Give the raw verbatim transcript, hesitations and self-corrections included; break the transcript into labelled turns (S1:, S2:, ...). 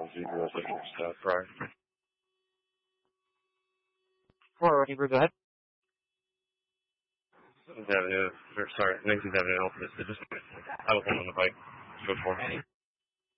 S1: Z B was looking for stuff prior.
S2: Four, Rocky, go ahead.
S1: Avenue, or sorry, nineteenth Avenue Ultimate. Just, I was on the bike. Go for it.